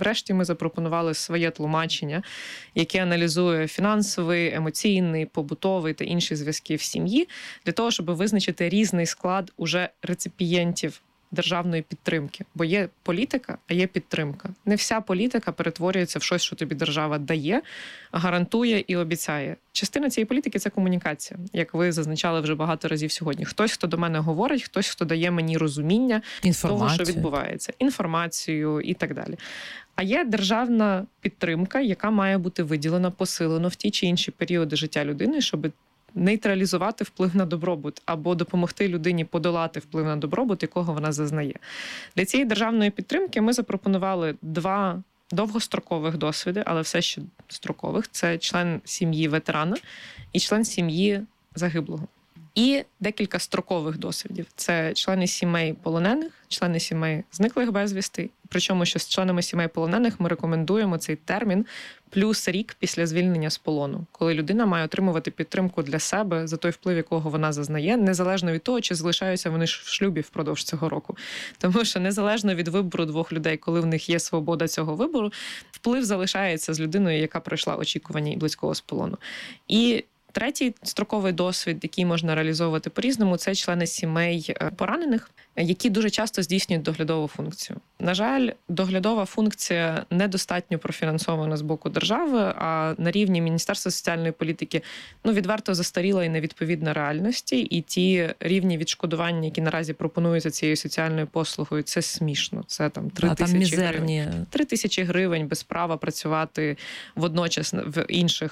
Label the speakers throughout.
Speaker 1: Врешті ми запропонували своє тлумачення, яке аналізує фінансовий, емоційний, побутовий та інші зв'язки в сім'ї, для того, щоб визначити різний склад уже реципієнтів державної підтримки. Бо є політика, а є підтримка. Не вся політика перетворюється в щось, що тобі держава дає, гарантує і обіцяє. Частина цієї політики – це комунікація, як ви зазначали вже багато разів сьогодні. Хтось, хто до мене говорить, хтось, хто дає мені розуміння того, що відбувається. Інформацію і так далі. А є державна підтримка, яка має бути виділена, посилена в ті чи інші періоди життя людини, щоб нейтралізувати вплив на добробут або допомогти людині подолати вплив на добробут, якого вона зазнає. Для цієї державної підтримки ми запропонували 2 довгострокових досвіди, але все ще строкових. Це член сім'ї ветерана і член сім'ї загиблого. І декілька строкових досвідів. Це члени сімей полонених, члени сімей зниклих безвісти. Причому, що з членами сімей полонених ми рекомендуємо цей термін плюс рік після звільнення з полону, коли людина має отримувати підтримку для себе за той вплив, якого вона зазнає, незалежно від того, чи залишаються вони в шлюбі впродовж цього року. Тому що незалежно від вибору 2 людей, коли в них є свобода цього вибору, вплив залишається з людиною, яка пройшла очікування і близького з полону. І третій строковий досвід, який можна реалізовувати по-різному, це члени сімей поранених, які дуже часто здійснюють доглядову функцію. На жаль, доглядова функція недостатньо профінансована з боку держави, а на рівні Міністерства соціальної політики відверто застаріла і невідповідна реальності. І ті рівні відшкодування, які наразі пропонуються цією соціальною послугою, це смішно. Це там 3 тисячі гривень. 3 тисячі гривень без права працювати водночас в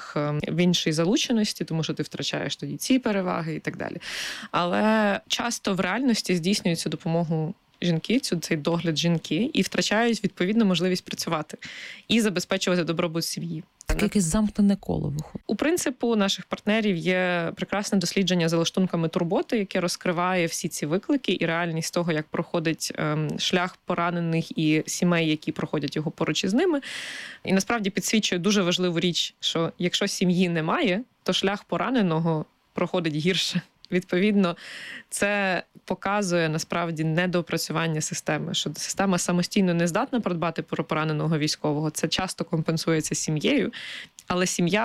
Speaker 1: іншій залученості, тому що ти втрачаєш тоді ці переваги і так далі. Але часто в реальності здійснюють цю допомогу жінки, цей догляд жінки, і втрачають відповідну можливість працювати і забезпечувати добробут сім'ї.
Speaker 2: Так якесь замкнене коло виходить.
Speaker 1: У принципу наших партнерів є прекрасне дослідження за лаштунками турботи, яке розкриває всі ці виклики і реальність того, як проходить шлях поранених і сімей, які проходять його поруч із ними. І насправді підсвічує дуже важливу річ, що якщо сім'ї немає, то шлях пораненого проходить гірше. Відповідно, це показує насправді недоопрацювання системи, що система самостійно не здатна подбати про пораненого військового. Це часто компенсується сім'єю, але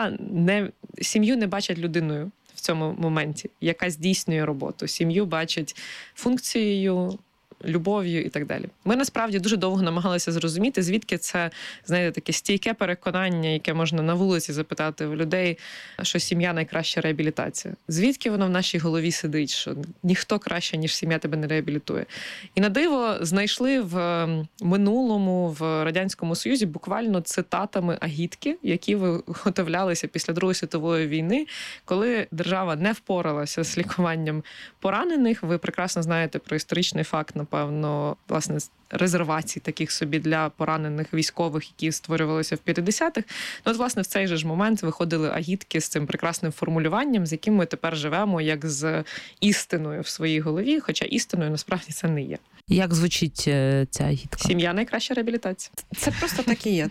Speaker 1: сім'ю не бачать людиною в цьому моменті, яка здійснює роботу. Сім'ю бачать функцією, любов'ю і так далі. Ми насправді дуже довго намагалися зрозуміти, звідки це, знаєте, таке стійке переконання, яке можна на вулиці запитати у людей, що сім'я – найкраща реабілітація. Звідки воно в нашій голові сидить, що ніхто краще, ніж сім'я тебе не реабілітує. І на диво знайшли в минулому, в Радянському Союзі буквально цитатами агітки, які виготовлялися після Другої світової війни, коли держава не впоралася з лікуванням поранених. Ви прекрасно знаєте про історичний факт, напевно, власне, резервацій таких собі для поранених військових, які створювалися в 50-х. Власне, в цей же ж момент виходили агітки з цим прекрасним формулюванням, з яким ми тепер живемо, як з істиною в своїй голові, хоча істиною насправді це не є.
Speaker 2: Як звучить ця агітка?
Speaker 1: Сім'я – найкраща реабілітація.
Speaker 3: Це просто так і є.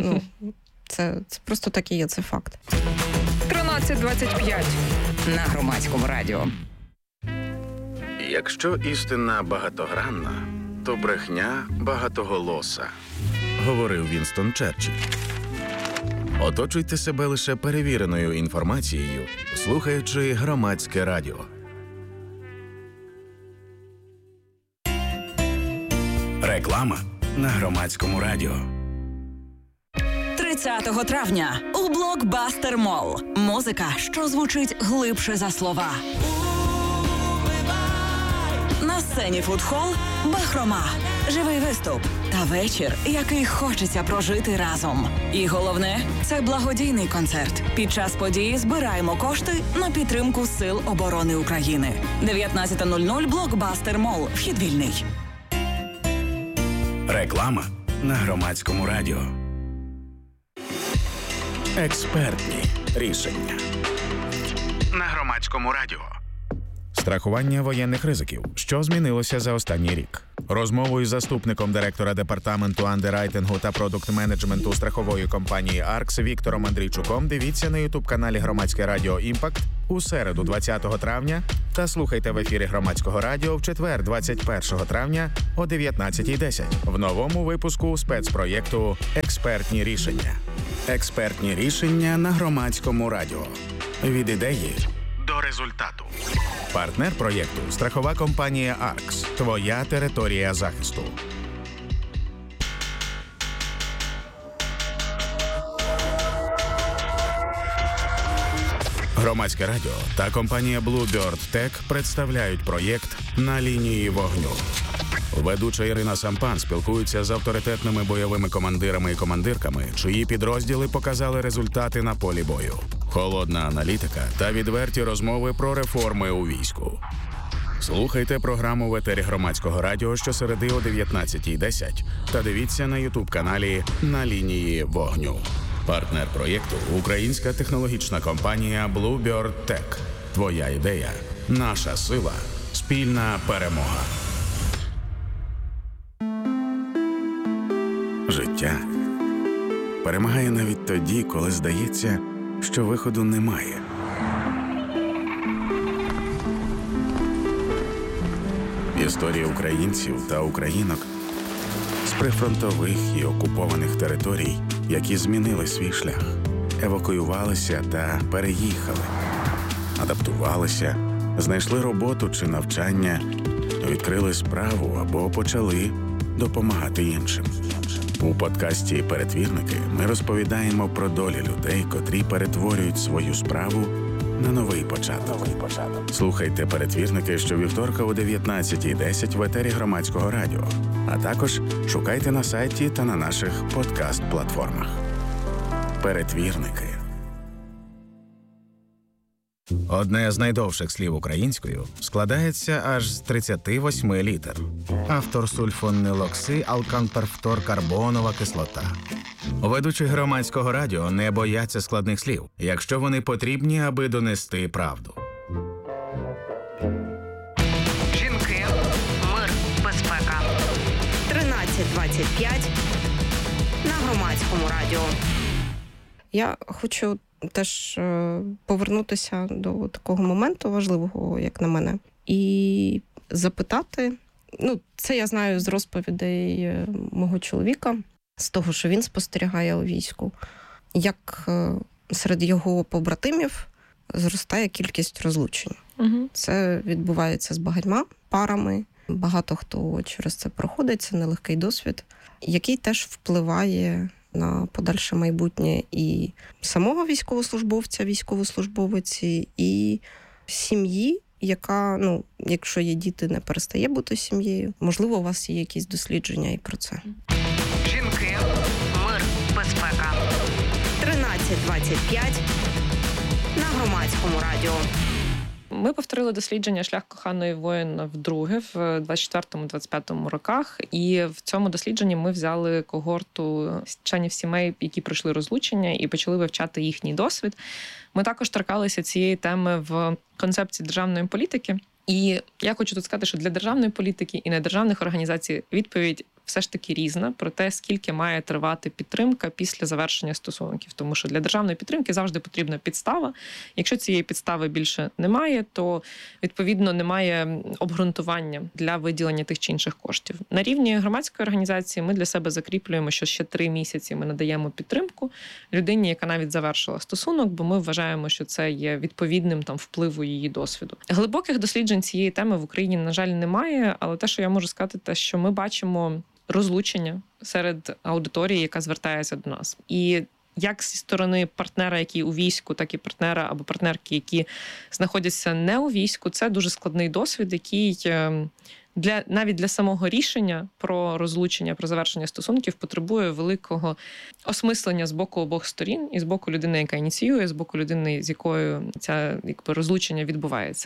Speaker 3: Це просто так і є, це факт.
Speaker 4: 13:25 на Громадському радіо.
Speaker 5: Якщо істина багатогранна, то брехня багатоголоса, говорив Вінстон Черчилль. Оточуйте себе лише перевіреною інформацією, слухаючи Громадське радіо. Реклама на Громадському радіо.
Speaker 6: 30 травня у Блокбастер Молл. Музика, що звучить глибше за слова. На сцені фудхол «Бахрома». Живий виступ та вечір, який хочеться прожити разом. І головне – це благодійний концерт. Під час події збираємо кошти на підтримку Сил оборони України. 19:00 Блокбастер Молл. Вхід вільний.
Speaker 5: Реклама на Громадському радіо. Експертні рішення на Громадському радіо. Страхування воєнних ризиків. Що змінилося за останній рік? Розмову із заступником директора департаменту андеррайтингу та продукт-менеджменту страхової компанії «Аркс» Віктором Андрійчуком дивіться на ютуб-каналі «Громадське радіо Імпакт» у середу 20 травня та слухайте в ефірі Громадського радіо в четвер 21 травня о 19:10 в новому випуску спецпроєкту «Експертні рішення». Експертні рішення на Громадському радіо. Від ідеї до результату. Партнер проєкту – страхова компанія «Аркс». Твоя територія захисту. Громадське радіо та компанія Bluebird Tech представляють проєкт «На лінії вогню». Ведуча Ірина Сампан спілкується з авторитетними бойовими командирами і командирками, чиї підрозділи показали результати на полі бою. Холодна аналітика та відверті розмови про реформи у війську. Слухайте програму в етері Громадського радіо щосереди о 19:10 та дивіться на ютуб-каналі «На лінії вогню». Партнер проєкту – українська технологічна компанія Bluebird Tech. Твоя ідея – наша сила. Спільна перемога. Життя перемагає навіть тоді, коли здається, що виходу немає. Історії українців та українок з прифронтових і окупованих територій, які змінили свій шлях, евакуювалися та переїхали, адаптувалися, знайшли роботу чи навчання, відкрили справу або почали допомагати іншим. У подкасті «Перетвірники» ми розповідаємо про долі людей, котрі перетворюють свою справу на новий початок. Слухайте «Перетвірники» щовівторка о 19:10 в етері Громадського радіо, а також шукайте на сайті та на наших подкаст-платформах. «Перетвірники». Одне з найдовших слів українською складається аж з 38 літер. Автор сульфонилоксиалканперфторкарбонова кислота. Ведучі Громадського радіо не бояться складних слів, якщо вони потрібні, аби донести правду.
Speaker 4: Жінки, мир, безпека.
Speaker 3: 13:25 на Громадському радіо. Я хочу теж повернутися до такого моменту важливого, як на мене, і запитати, це я знаю з розповідей мого чоловіка, з того, що він спостерігає у війську, як серед його побратимів зростає кількість розлучень.
Speaker 1: Угу.
Speaker 3: Це відбувається з багатьма парами, багато хто через це проходить, це нелегкий досвід, який теж впливає на подальше майбутнє і самого військовослужбовця, військовослужбовиці, і сім'ї, яка, якщо є діти, не перестає бути сім'єю. Можливо, у вас є якісь дослідження і про це.
Speaker 4: Жінки, мир, безпека.
Speaker 3: 13:25 на Громадському радіо.
Speaker 1: Ми повторили дослідження «Шлях коханої воїна» вдруге в 24-25 роках. І в цьому дослідженні ми взяли когорту членів сімей, які пройшли розлучення, і почали вивчати їхній досвід. Ми також торкалися цієї теми в концепції державної політики. І я хочу тут сказати, що для державної політики і недержавних організацій відповідь все ж таки різна про те, скільки має тривати підтримка після завершення стосунків. Тому що для державної підтримки завжди потрібна підстава. Якщо цієї підстави більше немає, то, відповідно, немає обґрунтування для виділення тих чи інших коштів. На рівні громадської організації ми для себе закріплюємо, що ще 3 місяці ми надаємо підтримку людині, яка навіть завершила стосунок, бо ми вважаємо, що це є відповідним впливу її досвіду. Глибоких досліджень цієї теми в Україні, на жаль, немає, але те, що я можу сказати, те, що ми бачимо розлучення серед аудиторії, яка звертається до нас. І як зі сторони партнера, який у війську, так і партнера або партнерки, які знаходяться не у війську, це дуже складний досвід, який навіть для самого рішення про розлучення, про завершення стосунків потребує великого осмислення з боку обох сторін, і з боку людини, яка ініціює, з боку людини, з якою це розлучення відбувається.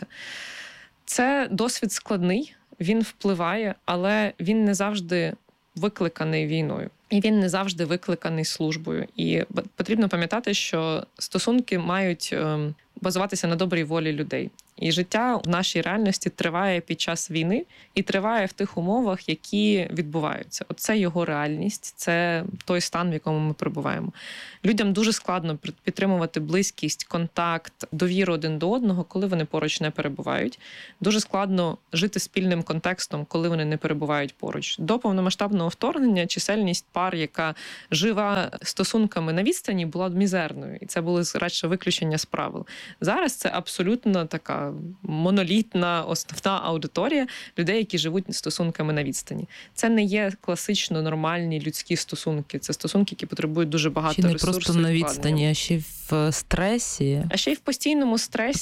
Speaker 1: Це досвід складний, він впливає, але він не завжди викликаний війною. І він не завжди викликаний службою. І потрібно пам'ятати, що стосунки мають базуватися на добрій волі людей. І життя в нашій реальності триває під час війни і триває в тих умовах, які відбуваються. Оце його реальність, це той стан, в якому ми перебуваємо. Людям дуже складно підтримувати близькість, контакт, довіру один до одного, коли вони поруч не перебувають. Дуже складно жити спільним контекстом, коли вони не перебувають поруч. До повномасштабного вторгнення чисельність пар, яка жила стосунками на відстані, була мізерною. І це були радше виключення з правил. Зараз це абсолютно така монолітна, основна аудиторія людей, які живуть стосунками на відстані. Це не є класично нормальні людські стосунки. Це стосунки, які потребують дуже багато ресурсів.
Speaker 2: Не просто на відстані, а ще й в стресі.
Speaker 1: А ще й в постійному стресі.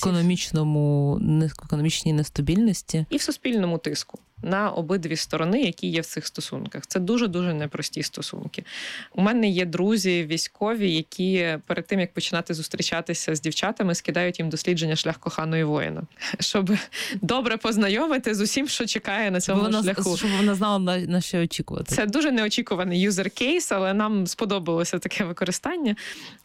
Speaker 2: Економічній нестабільності.
Speaker 1: І в суспільному тиску на обидві сторони, які є в цих стосунках. Це дуже-дуже непрості стосунки. У мене є друзі військові, які перед тим, як починати зустрічатися з дівчатами, скидають їм дослідження «Шлях коханої воїна», щоб добре познайомити з усім, що чекає на цьому шляху.
Speaker 2: Щоб вона знала, на що очікувати.
Speaker 1: Це дуже неочікуваний юзер-кейс, але нам сподобалося таке використання.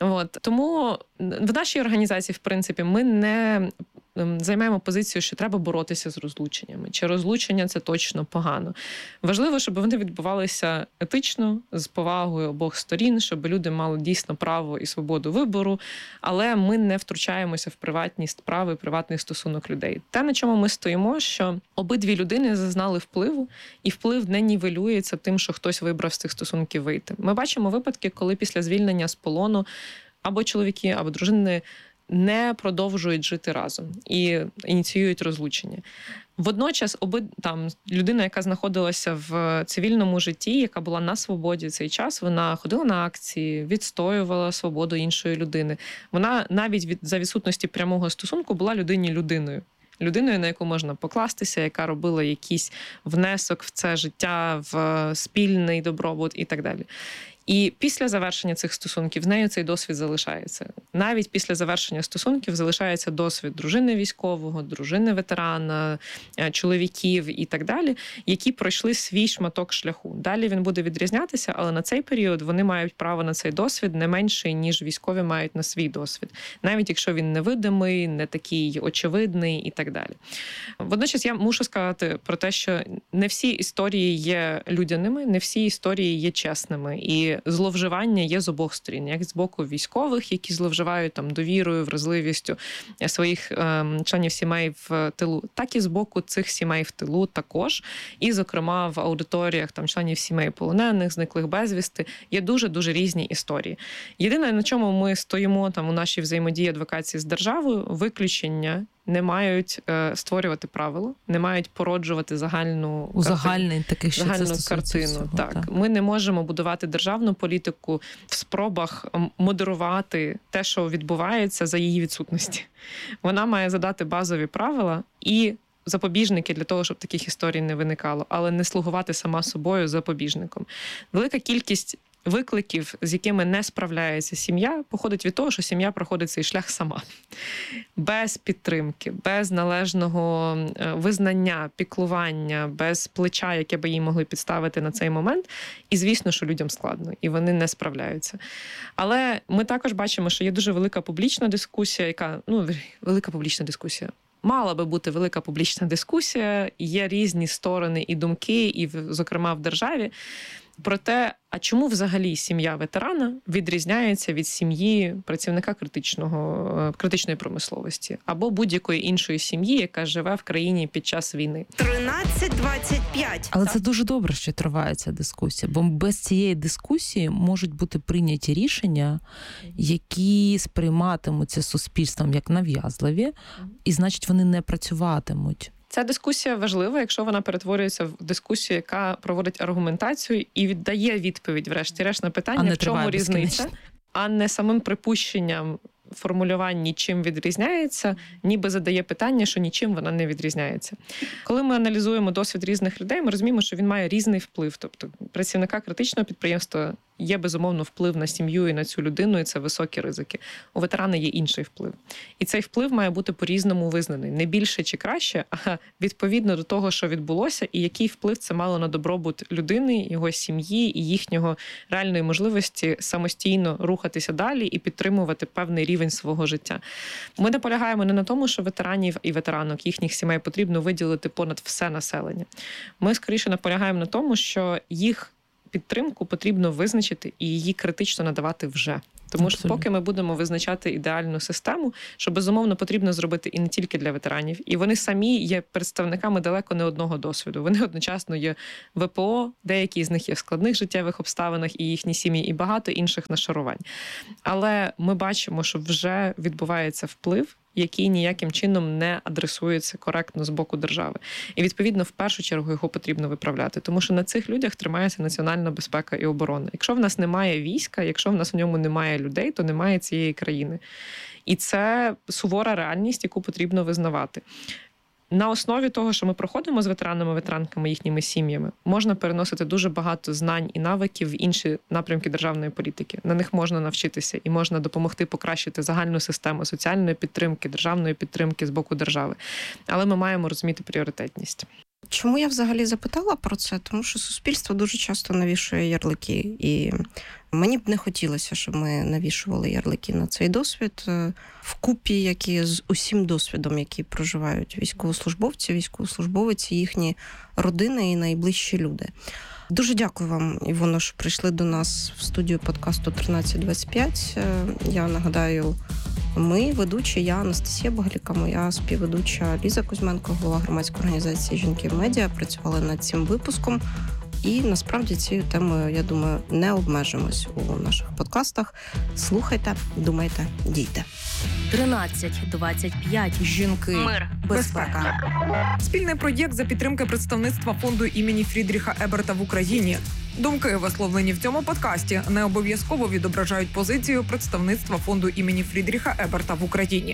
Speaker 1: Тому в нашій організації, в принципі, ми не займаємо позицію, що треба боротися з розлученнями. Чи розлучення – це точно погано. Важливо, щоб вони відбувалися етично, з повагою обох сторін, щоб люди мали дійсно право і свободу вибору, але ми не втручаємося в приватність справи, приватний стосунок людей. Те, на чому ми стоїмо, що обидві людини зазнали впливу, і вплив не нівелюється тим, що хтось вибрав з цих стосунків вийти. Ми бачимо випадки, коли після звільнення з полону або чоловіки, або дружини не продовжують жити разом і ініціюють розлучення. Водночас людина, яка знаходилася в цивільному житті, яка була на свободі цей час, вона ходила на акції, відстоювала свободу іншої людини. Вона навіть за відсутності прямого стосунку була людиною, на яку можна покластися, яка робила якийсь внесок в це життя, в спільний добробут і так далі. І після завершення цих стосунків з нею цей досвід залишається. Навіть після завершення стосунків залишається досвід дружини військового, дружини ветерана, чоловіків і так далі, які пройшли свій шматок шляху. Далі він буде відрізнятися, але на цей період вони мають право на цей досвід не менший, ніж військові мають на свій досвід. Навіть якщо він невидимий, не такий очевидний і так далі. Водночас я мушу сказати про те, що не всі історії є людяними, не всі історії є чесними. І зловживання є з обох сторін, як з боку військових, які зловживають довірою, вразливістю своїх членів сімей в тилу, так і з боку цих сімей в тилу також. І, зокрема, в аудиторіях членів сімей полонених, зниклих безвісти, є дуже-дуже різні історії. Єдине, на чому ми стоїмо у нашій взаємодії адвокації з державою, виключення не мають створювати правила, не мають породжувати загальну картину. Так. Ми не можемо будувати державну політику в спробах модерувати те, що відбувається за її відсутності. Вона має задати базові правила і запобіжники для того, щоб таких історій не виникало, але не слугувати сама собою запобіжником. Велика кількість викликів, з якими не справляється сім'я, походить від того, що сім'я проходить цей шлях сама. Без підтримки, без належного визнання, піклування, без плеча, яке би їй могли підставити на цей момент. І, звісно, що людям складно, і вони не справляються. Але ми також бачимо, що є дуже велика публічна дискусія, Мала би бути велика публічна дискусія, є різні сторони і думки, і, зокрема, в державі, про те, а чому взагалі сім'я ветерана відрізняється від сім'ї працівника критичної промисловості або будь-якої іншої сім'ї, яка живе в країні під час війни.
Speaker 3: 13:25.
Speaker 2: Але це дуже добре, що триває ця дискусія, бо без цієї дискусії можуть бути прийняті рішення, які сприйматимуться суспільством як нав'язливі, і, значить, вони не працюватимуть.
Speaker 1: Ця дискусія важлива, якщо вона перетворюється в дискусію, яка проводить аргументацію і віддає відповідь, врешті-решт, на питання, в чому різниця, а не самим припущенням формулюванні, чим відрізняється, ніби задає питання, що нічим вона не відрізняється. Коли ми аналізуємо досвід різних людей, ми розуміємо, що він має різний вплив. Тобто працівника критичного підприємства є, безумовно, вплив на сім'ю і на цю людину, і це високі ризики. У ветерана є інший вплив. І цей вплив має бути по-різному визнаний. Не більше чи краще, а відповідно до того, що відбулося, і який вплив це мало на добробут людини, його сім'ї і їхнього реальної можливості самостійно рухатися далі і підтримувати певний рівень свого життя. Ми наполягаємо не на тому, що ветеранів і ветеранок, їхніх сімей потрібно виділити понад все населення. Ми, скоріше, наполягаємо на тому, що їх підтримку потрібно визначити і її критично надавати вже. Тому що поки ми будемо визначати ідеальну систему, що, безумовно, потрібно зробити і не тільки для ветеранів. І вони самі є представниками далеко не одного досвіду. Вони одночасно є ВПО, деякі з них є в складних життєвих обставинах, і їхні сім'ї, і багато інших нашарувань. Але ми бачимо, що вже відбувається вплив, який ніяким чином не адресується коректно з боку держави. І, відповідно, в першу чергу його потрібно виправляти, тому що на цих людях тримається національна безпека і оборона. Якщо в нас немає війська, якщо в нас в ньому немає людей, то немає цієї країни. І це сувора реальність, яку потрібно визнавати. На основі того, що ми проходимо з ветеранами, ветеранками, їхніми сім'ями, можна переносити дуже багато знань і навиків в інші напрямки державної політики. На них можна навчитися і можна допомогти покращити загальну систему соціальної підтримки, державної підтримки з боку держави. Але ми маємо розуміти пріоритетність.
Speaker 3: Чому я взагалі запитала про це? Тому що суспільство дуже часто навішує ярлики. І мені б не хотілося, щоб ми навішували ярлики на цей досвід вкупі, які з усім досвідом, який проживають військовослужбовці, військовослужбовиці, їхні родини і найближчі люди. Дуже дякую вам, Івоно, що прийшли до нас в студію подкасту 1325. Я нагадаю, ми, ведучі, я Анастасія Багаліка, моя співведуча Ліза Кузьменко, голова громадської організації «Жінки в медіа», працювали над цим випуском. І, насправді, цією темою, я думаю, не обмежимось у наших подкастах. Слухайте, думайте, дійте.
Speaker 7: 1325. Жінки.
Speaker 4: Мир.
Speaker 7: Безпека.
Speaker 8: Спільний проєкт за підтримки представництва фонду імені Фрідріха Еберта в Україні. Думки, висловлені в цьому подкасті, не обов'язково відображають позицію представництва фонду імені Фрідріха Еберта в Україні.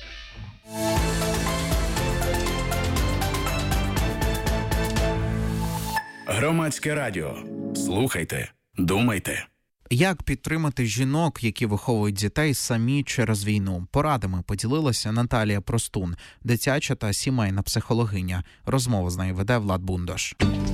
Speaker 5: Громадське радіо. Слухайте, думайте.
Speaker 9: Як підтримати жінок, які виховують дітей самі через війну? Порадами поділилася Наталія Простун, дитяча та сімейна психологиня. Розмову з нею веде Влад Бундош.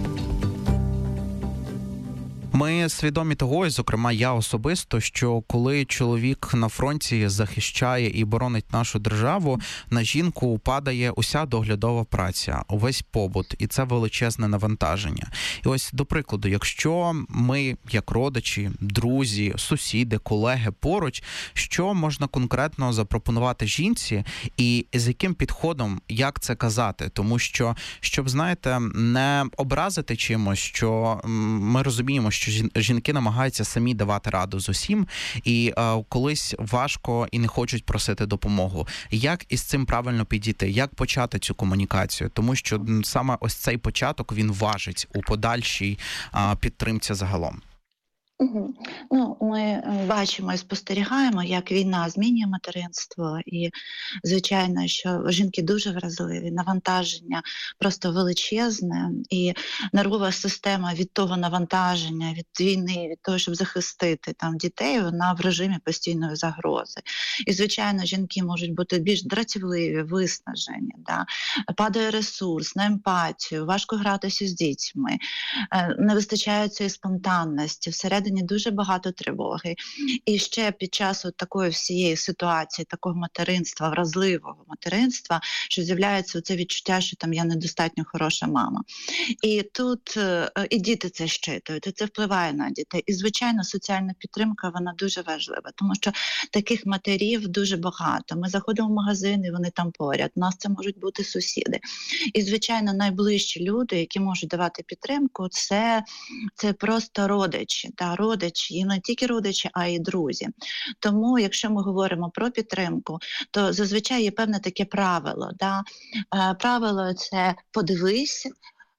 Speaker 9: Ми свідомі того, і, зокрема, я особисто, що коли чоловік на фронті захищає і боронить нашу державу, на жінку падає уся доглядова праця, увесь побут, і це величезне навантаження. І ось, до прикладу, якщо ми, як родичі, друзі, сусіди, колеги поруч, що можна конкретно запропонувати жінці і з яким підходом, як це казати? Тому що, щоб, знаєте, не образити чимось, що ми розуміємо, що жінки намагаються самі давати раду з усім, і колись важко і не хочуть просити допомогу. Як із цим правильно підійти? Як почати цю комунікацію? Тому що саме ось цей початок, він важить у подальшій підтримці загалом.
Speaker 10: Ну, ми бачимо і спостерігаємо, як війна змінює материнство, і, звичайно, що жінки дуже вразливі, навантаження просто величезне, і нервова система від того навантаження, від війни, від того, щоб захистити там дітей, вона в режимі постійної загрози. І, звичайно, жінки можуть бути більш дратівливі, виснажені, да? Падає ресурс на емпатію, важко гратися з дітьми, не вистачає цієї спонтанності, всередині дуже багато тривоги. І ще під час такої всієї ситуації, такого материнства, вразливого материнства, що з'являється це відчуття, що там я недостатньо хороша мама. І тут і діти це щитують, і це впливає на дітей. І, звичайно, соціальна підтримка, вона дуже важлива, тому що таких матерів дуже багато. Ми заходимо в магазин, і вони там поряд. У нас це можуть бути сусіди. І, звичайно, найближчі люди, які можуть давати підтримку, це просто родичі, родичі, і не тільки родичі, а й друзі. Тому, якщо ми говоримо про підтримку, то зазвичай є певне таке правило. Правило – це подивись,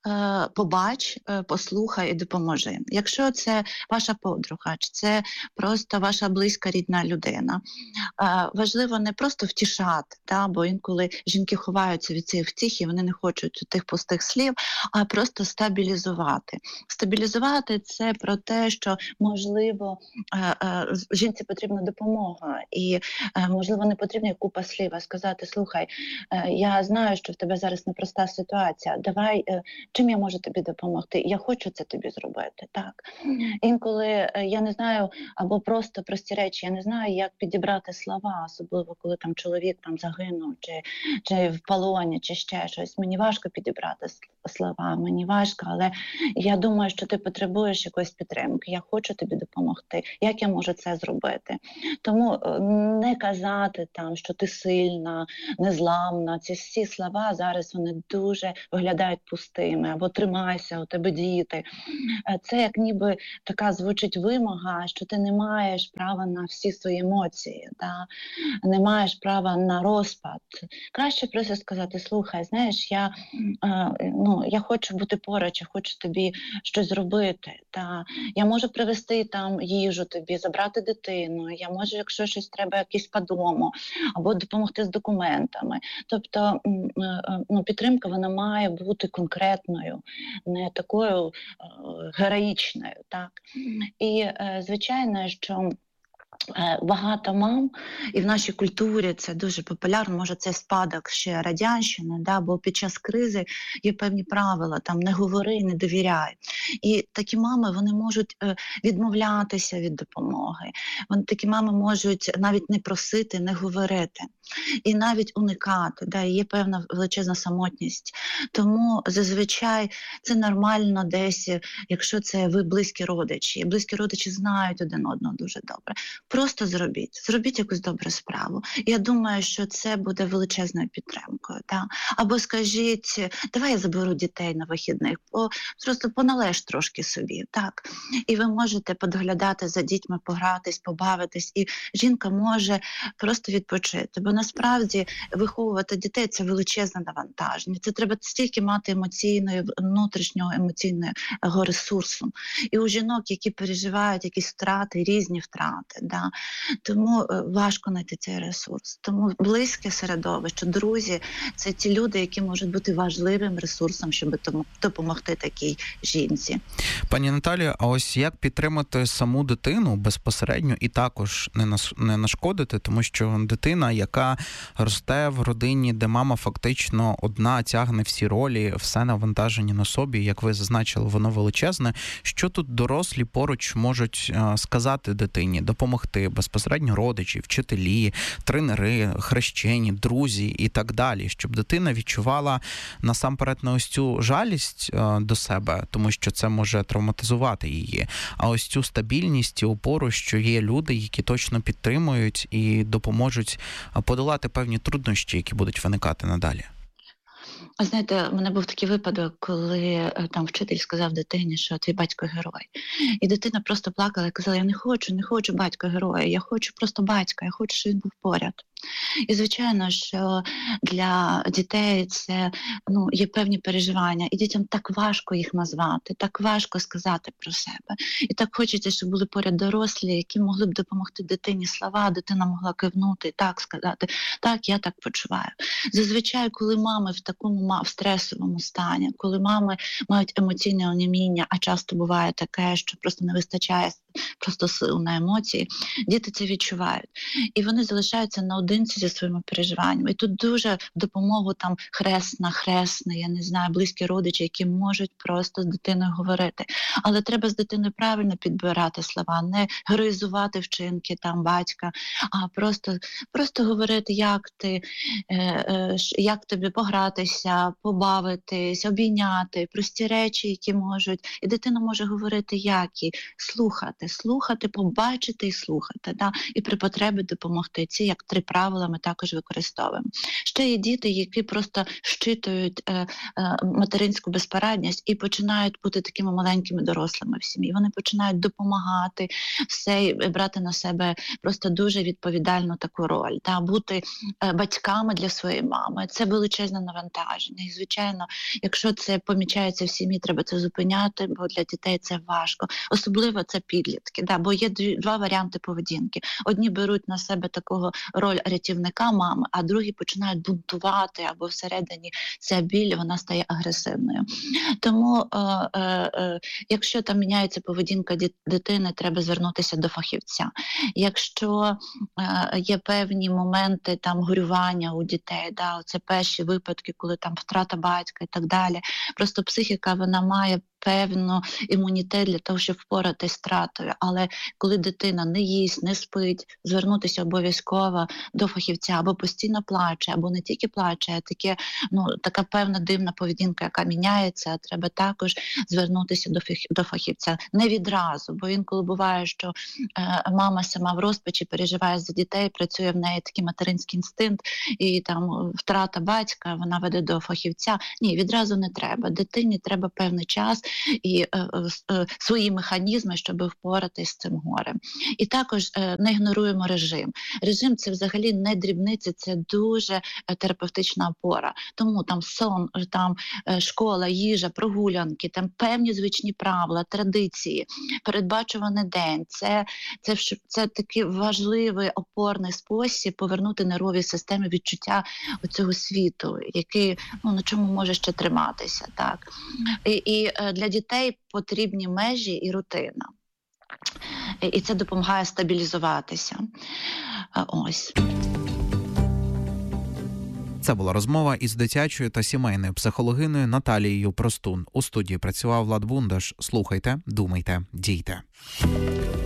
Speaker 10: побач, послухай і допоможи. Якщо це ваша подруга, чи це просто ваша близька рідна людина, важливо не просто втішати, бо інколи жінки ховаються від цієї втіхи, вони не хочуть тих пустих слів, а просто стабілізувати. Стабілізувати – це про те, що, можливо, жінці потрібна допомога, і, можливо, не потрібна купа слів, а сказати: слухай, я знаю, що в тебе зараз непроста ситуація, давай, чим я можу тобі допомогти? Я хочу це тобі зробити, так. Інколи я не знаю, або просто прості речі, я не знаю, як підібрати слова, особливо, коли там чоловік там загинув, чи в полоні, чи ще щось. Мені важко підібрати слова, мені важко, але я думаю, що ти потребуєш якоїсь підтримки, я хочу тобі допомогти, як я можу це зробити. Тому не казати там, що ти сильна, незламна, ці всі слова зараз вони дуже виглядають пустими, або тримайся, у тебе діти. Це як ніби така звучить вимога, що ти не маєш права на всі свої емоції, не маєш права на розпад. Краще просто сказати: слухай, знаєш, я хочу бути поруч, я хочу тобі щось зробити. Я можу привезти там їжу тобі, забрати дитину, я можу, якщо щось треба, якісь по дому, або допомогти з документами. Тобто підтримка, вона має бути конкретною, не такою героїчною. Так? І, звичайно, що багато мам, і в нашій культурі це дуже популярно, може це спадок ще радянщини, бо під час кризи є певні правила, там не говори, не довіряй. І такі мами, вони можуть відмовлятися від допомоги, такі мами можуть навіть не просити, не говорити, і навіть уникати, є певна величезна самотність. Тому зазвичай це нормально десь, якщо це ви близькі родичі, і близькі родичі знають один одного дуже добре. Просто зробіть якусь добру справу. Я думаю, що це буде величезною підтримкою. Або скажіть: давай я заберу дітей на вихідних, просто поналеж трошки собі. Так? І ви можете подоглядати за дітьми, погратись, побавитись, і жінка може просто відпочити. Бо насправді виховувати дітей – це величезне навантаження. Це треба стільки мати емоційного, внутрішнього емоційного ресурсу. І у жінок, які переживають якісь втрати, різні втрати, тому важко знайти цей ресурс. Тому близьке середовище, друзі – це ті люди, які можуть бути важливим ресурсом, щоб допомогти такій жінці.
Speaker 9: Пані Наталію, а ось як підтримати саму дитину безпосередньо і також не нашкодити, тому що дитина, яка росте в родині, де мама фактично одна тягне всі ролі, все навантаження на собі, як ви зазначили, воно величезне. Що тут дорослі поруч можуть сказати дитині, допомогти безпосередньо родичі, вчителі, тренери, хрещені, друзі і так далі, щоб дитина відчувала насамперед не ось цю жалість до себе, тому що це може травматизувати її, а ось цю стабільність і опору, що є люди, які точно підтримують і допоможуть подолати певні труднощі, які будуть виникати надалі.
Speaker 10: Знаєте, у мене був такий випадок, коли там вчитель сказав дитині, що твій батько герой. І дитина просто плакала і казала: я не хочу батька героя, я хочу просто батька, я хочу, щоб він був поряд. І, звичайно, що для дітей це є певні переживання, і дітям так важко їх назвати, так важко сказати про себе. І так хочеться, щоб були поряд дорослі, які могли б допомогти дитині слова, дитина могла кивнути і так сказати: так, я так почуваю. Зазвичай, коли мами в такому стресовому стані, коли мами мають емоційне оніміння, а часто буває таке, що просто не вистачає просто сил на емоції, діти це відчувають. І вони залишаються наодинці зі своїми переживаннями. І тут дуже в допомогу там хресний, я не знаю, близькі родичі, які можуть просто з дитиною говорити. Але треба з дитиною правильно підбирати слова, не героїзувати вчинки там батька, а просто говорити, як тобі погратися, побавитись, обійняти, прості речі, які можуть. І дитина може говорити, слухати. слухати, побачити і слухати, да? І при потребі допомогти. Ці як 3 правила ми також використовуємо. Ще є діти, які просто щитують материнську безпорадність і починають бути такими маленькими дорослими в сім'ї. Вони починають допомагати, все брати на себе просто дуже відповідальну таку роль, да? Бути батьками для своєї мами. Це величезне навантаження. І, звичайно, якщо це помічається в сім'ї, треба це зупиняти, бо для дітей це важко. Особливо це підлітки, да? Бо є 2 варіанти поведінки. Одні беруть на себе такого роль рятівника мами, а другі починають бунтувати, або всередині ця біль, вона стає агресивною. Тому, якщо там міняється поведінка дитини, треба звернутися до фахівця. Якщо є певні моменти там горювання у дітей, да, це перші випадки, коли там втрата батька і так далі, просто психіка, вона має певну імунітет для того, щоб впоратись з втратою. Але коли дитина не їсть, не спить, звернутися обов'язково до фахівця, або постійно плаче, або не тільки плаче, а таке, така певна дивна поведінка, яка міняється, треба також звернутися до фахівця. Не відразу, бо інколи буває, що мама сама в розпачі переживає за дітей, працює в неї такий материнський інстинкт, і там втрата батька, вона веде до фахівця. Ні, відразу не треба. Дитині треба певний час і свої механізми, щоб впоратись з цим горем. І також не ігноруємо режим. Режим – це взагалі не дрібниці, це дуже терапевтична опора. Тому там сон, там школа, їжа, прогулянки, там певні звичні правила, традиції, передбачуваний день. Це такий важливий опорний спосіб повернути нервовій системі відчуття цього світу, який, на чому може ще триматися. Так. І для дітей потрібні межі і рутина. І це допомагає стабілізуватися. Ось.
Speaker 9: Це була розмова із дитячою та сімейною психологиною Наталією Простун. У студії працював Влад Бундаш. Слухайте, думайте, дійте.